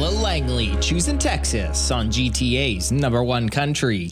Ella Langley, choosing Texas on GTA's number one country,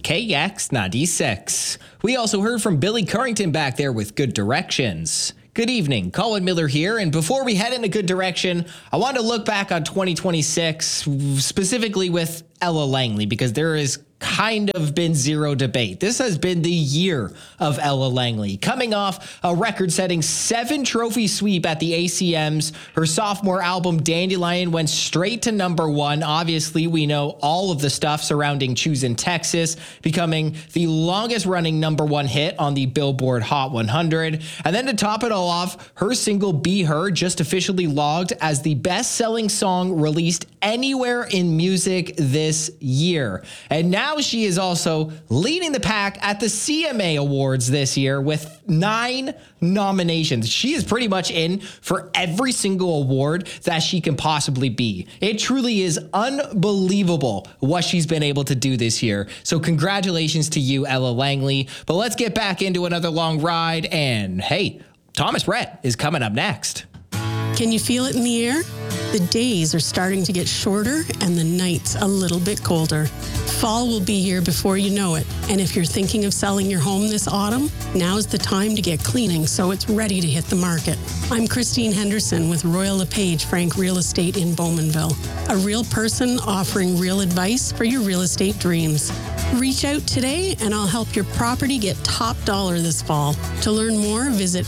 KX96. We also heard from Billy Currington back there with Good Directions. Good evening, Colin Miller here, and before we head in a good direction, I want to look back on 2026, specifically with Ella Langley, because there has kind of been zero debate. This has been the year of Ella Langley, coming off a record-setting 7-trophy sweep at the ACMs. Her sophomore album, Dandelion, went straight to number one. Obviously, we know all of the stuff surrounding Choosin' Texas, becoming the longest-running number one hit on the Billboard Hot 100. And then to top it all off, her single, Be Her, just officially logged as the best-selling song released anywhere in music this year. And now she is also leading the pack at the CMA Awards this year with 9 nominations. She is pretty much in for every single award that she can possibly be. It truly is unbelievable what she's been able to do this year. So congratulations to you, Ella Langley. But let's get back into another long ride. And hey, Thomas Rhett is coming up next. Can you feel it in the air? The days are starting to get shorter and the nights a little bit colder. Fall will be here before you know it. And if you're thinking of selling your home this autumn, now's the time to get cleaning so it's ready to hit the market. I'm Christine Henderson with Royal LePage Frank Real Estate in Bowmanville, a real person offering real advice for your real estate dreams. Reach out today and I'll help your property get top dollar this fall. To learn more, visit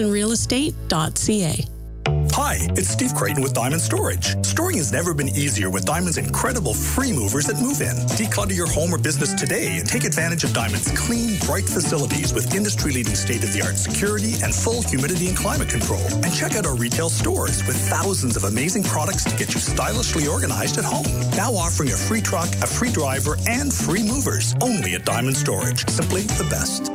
hendersonrealestate.ca. Hi, it's Steve Creighton with Diamond Storage. Storing has never been easier with Diamond's incredible free movers that move in. Declutter your home or business today and take advantage of Diamond's clean, bright facilities with industry-leading state-of-the-art security and full humidity and climate control. And check out our retail stores with thousands of amazing products to get you stylishly organized at home. Now offering a free truck, a free driver, and free movers. Only at Diamond Storage. Simply the best.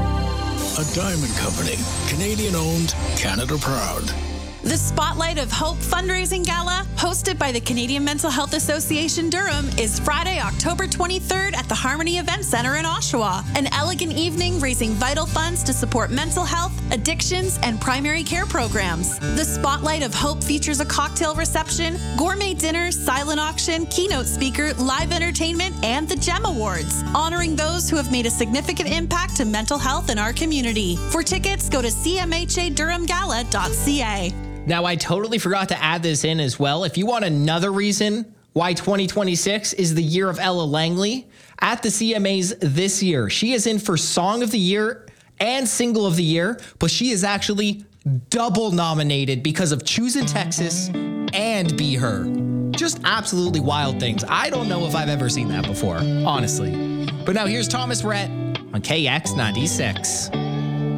A Diamond Company. Canadian-owned, Canada proud. The Spotlight of Hope fundraising gala, hosted by the Canadian Mental Health Association Durham, is Friday, October 23rd at the Harmony Event Center in Oshawa. An elegant evening raising vital funds to support mental health, addictions, and primary care programs. The Spotlight of Hope features a cocktail reception, gourmet dinner, silent auction, keynote speaker, live entertainment, and the GEM Awards, honoring those who have made a significant impact to mental health in our community. For tickets, go to cmhadurhamgala.ca. Now, I totally forgot to add this in as well. If you want another reason why 2026 is the year of Ella Langley, at the CMAs this year, she is in for Song of the Year and Single of the Year, but she is actually double nominated because of Choosin' Texas and Be Her. Just absolutely wild things. I don't know if I've ever seen that before, honestly. But now here's Thomas Rhett on KX96.